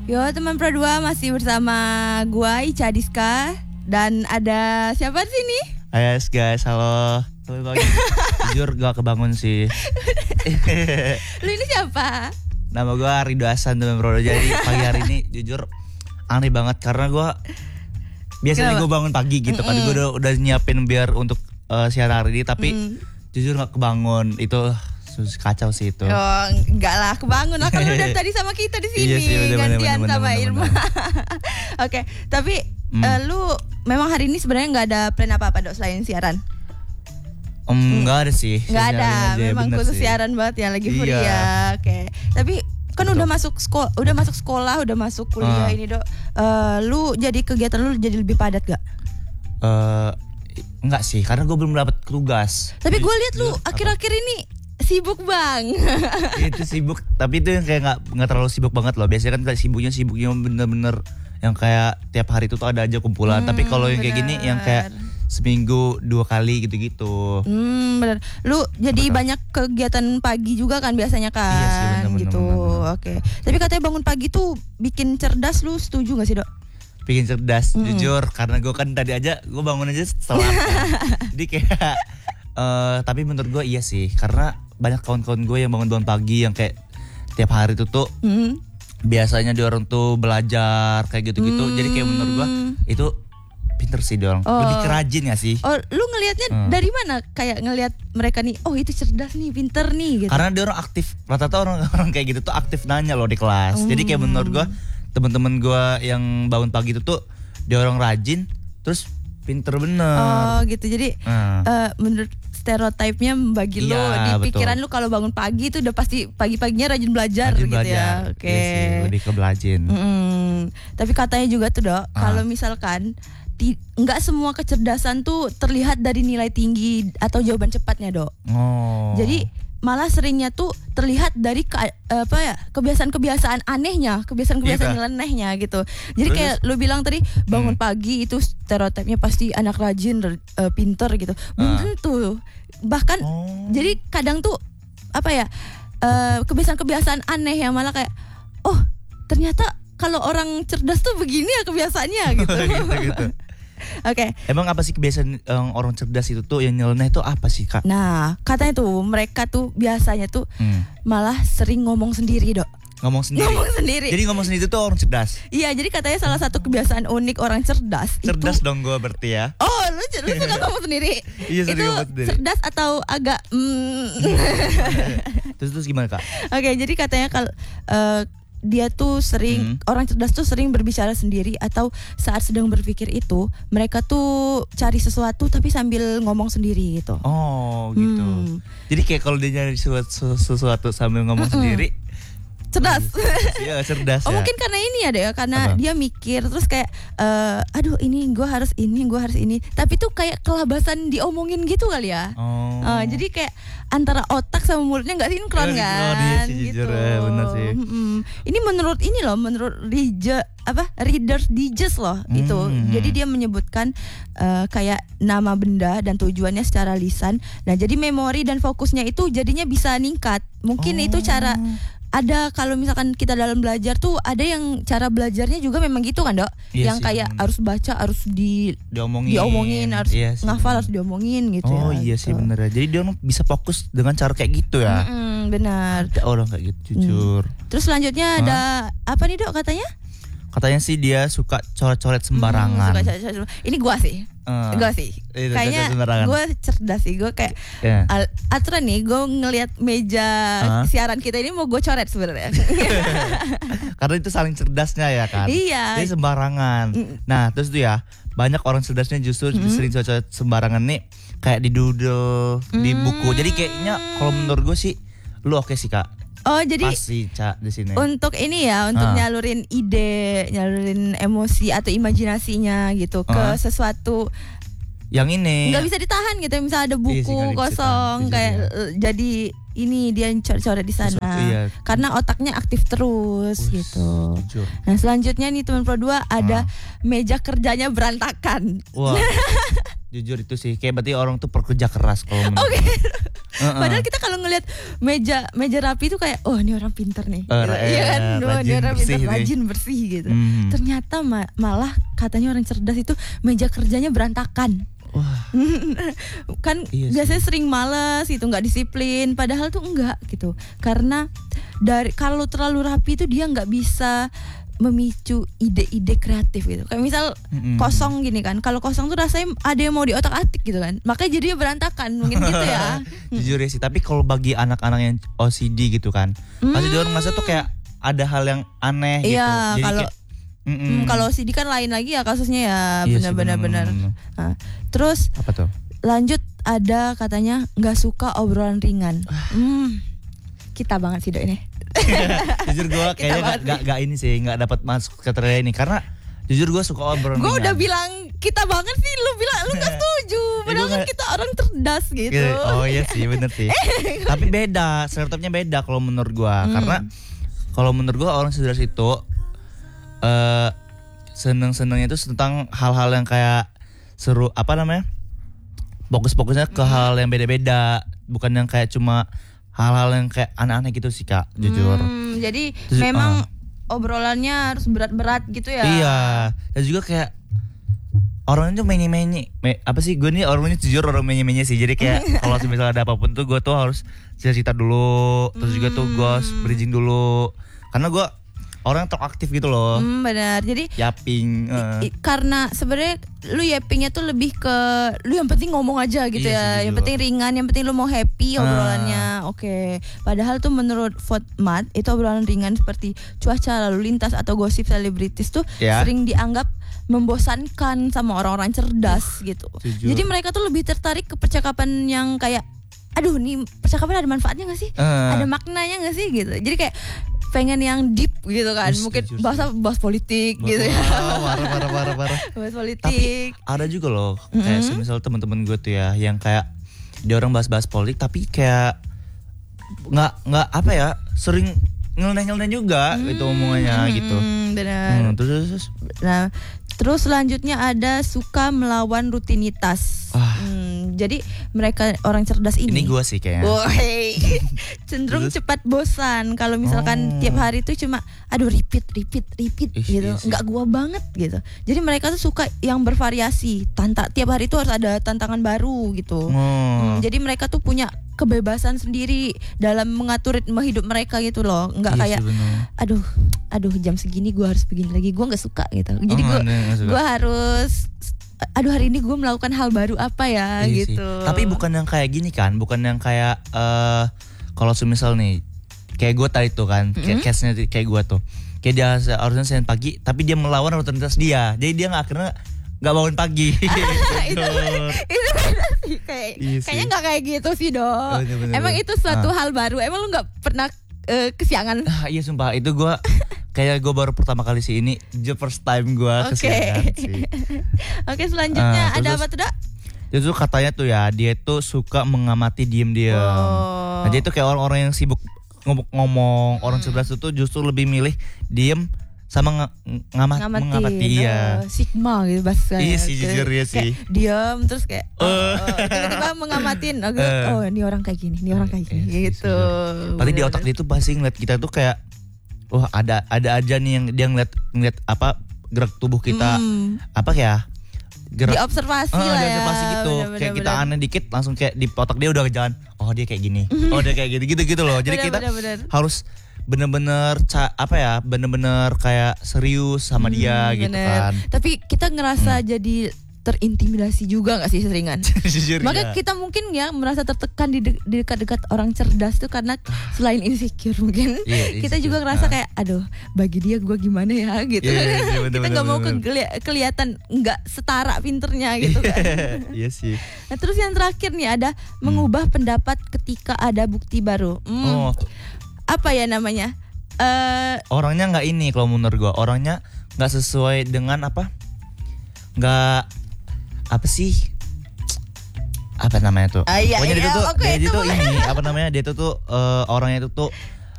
Yo teman Pro 2 masih bersama gua Ica Diska. Dan ada siapa di sini? Yes guys, halo. Jujur gak kebangun sih. Lu ini siapa? Nama gua Rido Hasan teman Pro 2. Jadi pagi hari ini jujur aneh banget karena gua biasanya gue bangun pagi gitu kan. Gue udah nyiapin biar untuk siaran hari ini, tapi jujur gak kebangun. Itu kacau sih itu. Oh, enggak lah, kebangun lah kalau udah tadi sama kita di sini. Iya sih, gantian bener, sama Irma. Oke, tapi lu memang hari ini sebenarnya nggak ada plan apa-apa Dok selain siaran? Nggak ada sih. Nggak ada, memang khusus sih. siaran banget ya, lagi free ya. Oke. Tapi kan udah masuk sekolah, udah masuk kuliah ini Dok. Lu jadi kegiatan lu jadi lebih padat gak? Enggak sih, karena gue belum dapat tugas. Tapi gue lihat lu akhir-akhir ini sibuk bang. Itu sibuk, tapi itu yang kayak nggak terlalu sibuk banget loh. Biasanya kan kayak sibuknya bener-bener yang kayak tiap hari itu tuh ada aja kumpulan. Tapi kalau yang kayak gini yang kayak seminggu 2 kali gitu-gitu. Bener. Lu jadi banyak kegiatan pagi juga kan biasanya kan? Iya sih, bener, gitu. Oke. Tapi katanya bangun pagi tuh bikin cerdas, lu setuju gak sih Dok? Bikin cerdas, jujur karena gue kan tadi aja gue bangun aja telat. Jadi kayak tapi menurut gue iya sih, karena banyak kawan-kawan gue yang bangun pagi yang kayak tiap hari itu tuh biasanya dia orang tuh belajar kayak gitu-gitu. Jadi kayak menurut gue itu pinter sih dia orang. Lebih kerajin gak sih? Oh, lu ngelihatnya dari mana? Kayak ngelihat mereka nih, oh itu cerdas nih, pinter nih gitu. Karena dia orang aktif. Rata-rata orang kayak gitu tuh aktif nanya loh di kelas. Jadi kayak menurut gue teman-teman gue yang bangun pagi itu tuh dia orang rajin, terus pinter bener. Oh gitu. Jadi menurut stereotipnya bagi lu di pikiran lu kalau bangun pagi itu udah pasti pagi-paginya rajin belajar gitu ya. Oke. Iya sih, lebih ke belajar. Tapi katanya juga tuh Dok, kalau misalkan nggak semua kecerdasan tuh terlihat dari nilai tinggi atau jawaban cepatnya Dok. Jadi malah seringnya tuh terlihat dari kebiasaan-kebiasaan anehnya, kebiasaan-kebiasaan nyelenehnya gitu. Jadi kayak lu bilang tadi bangun pagi itu stereotipnya pasti anak rajin, pinter gitu. Belum tentu. Bahkan jadi kadang tuh kebiasaan-kebiasaan aneh yang malah kayak ternyata kalau orang cerdas tuh begini ya kebiasaannya gitu. gitu. Oke. Emang apa sih kebiasaan orang cerdas itu tuh yang nyeleneh itu apa sih Kak? Nah katanya tuh mereka tuh biasanya tuh malah sering ngomong sendiri Dok. Ngomong sendiri. Jadi ngomong sendiri itu tuh orang cerdas. Iya, jadi katanya salah satu kebiasaan unik orang cerdas. Cerdas itu, dong gue berarti ya. Oh, lu suka ngomong sendiri. Iya, itu ngomong sendiri. Cerdas atau agak Terus gimana Kak? Oke, jadi katanya kalau dia tuh sering orang cerdas tuh sering berbicara sendiri atau saat sedang berpikir itu mereka tuh cari sesuatu tapi sambil ngomong sendiri gitu. Oh gitu. Jadi kayak kalau dia nyari sesuatu sambil ngomong sendiri cerdas. Iya cerdas ya. Mungkin karena ini ya deh, karena dia mikir terus kayak aduh ini gue harus ini. Tapi tuh kayak kelabasan diomongin gitu kali ya. Jadi kayak antara otak sama mulutnya nggak sinkron kan. Iya sih, gitu. Jujur, bener sih. Ini menurut Reader's Digest loh itu. Jadi dia menyebutkan kayak nama benda dan tujuannya secara lisan. Nah jadi memori dan fokusnya itu jadinya bisa ningkat. Mungkin itu cara. Ada kalau misalkan kita dalam belajar tuh ada yang cara belajarnya juga memang gitu kan Dok, yang kayak harus baca, harus diomongin, harus ngafal, harus diomongin gitu. Iya gitu. sih bener ya. Jadi dia bisa fokus dengan cara kayak gitu ya. Benar. Ada orang kayak gitu jujur. Terus selanjutnya ada apa nih Dok katanya? Katanya sih dia suka coret-coret sembarangan. Ini gua sih. Gue sih kayaknya gue cerdas sih. Gue kayak aturan nih, gue ngelihat meja siaran kita ini mau gue coret sebenarnya. Karena itu saling cerdasnya ya kan. Iya. Jadi sembarangan. Nah terus tuh ya banyak orang cerdasnya justru sering coret sembarangan nih, kayak di doodle, di buku. Jadi kayaknya kalau menurut gue sih lu oke sih Kak. Oh jadi pasti Cak di sini. Untuk ini ya, untuk nyalurin ide, nyalurin emosi atau imajinasinya gitu ke sesuatu yang ini nggak bisa ditahan gitu. Misalnya ada buku kosong kayak jadi ini dia coret-coret di sana. Iya. Karena otaknya aktif terus gitu. Jujur. Nah, selanjutnya nih teman Pro 2 ada meja kerjanya berantakan. Wah. Jujur itu sih kayak berarti orang tuh pekerja keras kalau menurut. Oke. Padahal kita kalau ngelihat meja rapi itu kayak ini orang pinter nih. Iya kan? Ini orang pinter, rajin bersih gitu. Ternyata malah katanya orang cerdas itu meja kerjanya berantakan. Wah. Kan biasanya sering malas gitu, nggak disiplin, padahal tuh enggak gitu. Karena kalau terlalu rapi itu dia nggak bisa memicu ide-ide kreatif gitu. Kayak misal kosong gini kan. Kalau kosong tuh rasanya ada yang mau diotak-atik gitu kan. Makanya jadinya berantakan, mungkin gitu ya. Jujur ya sih, tapi kalau bagi anak-anak yang OCD gitu kan, pasti dia orang masa tuh kayak ada hal yang aneh gitu. Iya, jadi kalau OCD kan lain lagi ya kasusnya ya, benar-benar. Nah, terus apa tuh? Lanjut ada katanya nggak suka obrolan ringan. Kita banget sih Dok ini. Jujur gue kayaknya gak ini sih, gak dapat masuk kriteria ini karena jujur gue suka obrolan. Gue udah bilang kita banget sih, lu bilang lu gak setuju. Padahal kan kita orang cerdas gitu. Oh iya sih, bener sih. Tapi beda, stereotipnya beda kalau menurut gue. Karena kalau menurut gue orang cerdas itu seneng-senengnya itu tentang hal-hal yang kayak seru, apa namanya, fokus-fokusnya ke hal yang beda-beda, bukan yang kayak cuma hal-hal yang kayak aneh-aneh gitu sih Kak, jujur. Jadi memang obrolannya harus berat-berat gitu ya. Iya, dan juga kayak orangnya tuh menye-menye. Apa sih, gue nih orangnya jujur orang menye-menye sih. Jadi kayak kalau misalnya ada apapun tuh gue tuh harus cerita dulu, terus juga tuh gue harus berizin dulu. Karena gue orang yang aktif gitu loh. Benar. Jadi yapping. Karena sebenarnya lu yappingnya tuh lebih ke lu yang penting ngomong aja gitu ya. Yang penting ringan, yang penting lu mau happy obrolannya. Oke. Padahal tuh menurut Fotmat itu obrolan ringan seperti cuaca, lalu lintas atau gosip selebritis tuh sering dianggap membosankan sama orang-orang cerdas gitu. Jujur. Jadi mereka tuh lebih tertarik ke percakapan yang kayak aduh nih percakapan ada manfaatnya gak sih? Ada maknanya gak sih gitu. Jadi kayak pengen yang deep gitu kan. Mungkin bahas politik gitu ya. Parah. Bahas politik. Tapi ada juga loh kayak misal teman-teman gue tuh ya yang kayak dia orang bahas-bahas politik tapi kayak nggak apa ya, sering nyeleneh juga itu omongannya gitu. Benar. Terus selanjutnya ada suka melawan rutinitas. Jadi mereka orang cerdas ini gue sih kayaknya. Cenderung cepat bosan. Kalau misalkan tiap hari itu cuma repeat gitu. Enggak gua banget gitu. Jadi mereka tuh suka yang bervariasi. Tiap hari itu harus ada tantangan baru gitu. Jadi mereka tuh punya kebebasan sendiri dalam mengatur ritme hidup mereka gitu loh. Enggak kayak aduh jam segini gua harus begini lagi. Gua enggak suka gitu. Jadi gua harus hari ini gue melakukan hal baru apa ya gitu. Sih. Tapi bukan yang kayak gini kan, bukan yang kayak kalau semisal nih kayak gue tadi tuh kan, kayak case-nya kayak gue tuh, kayak dia harusnya Senin pagi, tapi dia melawan rutinitas dia, jadi dia akhirnya nggak bangun pagi. itu kayaknya nggak kayak gitu sih Dok. Emang itu suatu hal baru. Emang lu nggak pernah kesiangan? Iya sumpah, itu gue kayak gue baru pertama kali sih, ini the first time gue kesiangan sih. Oke, selanjutnya ada apa tuh Dok? Itu katanya tuh ya, dia tuh suka mengamati diem-diem. Nah, dia tuh kayak orang-orang yang sibuk ngomong, orang cerdas itu justru lebih milih diem sama mengamati. Iya. Sigma gitu bahasanya. Iya sih, jujur ya sih. Diam terus kayak tiba-tiba mengamatin. Ini orang kayak gini, ini orang kayak gini gitu. Tapi di otak dia tuh pasti ngeliat kita tuh kayak wah ada aja nih yang dia ngeliat apa gerak tubuh kita, apa ya, gerak diobservasi lah ya. Diobservasi gitu. Kayak kita aneh dikit langsung kayak di otak dia udah jalan. Oh dia kayak gini. Oh dia kayak gitu loh. Jadi kita harus bener-bener bener-bener kayak serius sama dia gitu kan. Tapi kita ngerasa jadi terintimidasi juga gak sih seringan? Makanya kita mungkin ya merasa tertekan di dekat-dekat orang cerdas tuh karena selain insecure mungkin kita juga ngerasa kayak aduh bagi dia gue gimana ya gitu. Kita gak mau kelihatan gak setara pinternya gitu kan. Iya sih. Nah terus yang terakhir nih ada mengubah pendapat ketika ada bukti baru. Apa ya namanya? Orangnya gak ini kalau menurut gue, orangnya gak sesuai dengan apa sih apa namanya tuh? Iya, Pokoknya iya, dia tuh oke, dia itu tuh ini apa namanya? Dia tuh orangnya itu tuh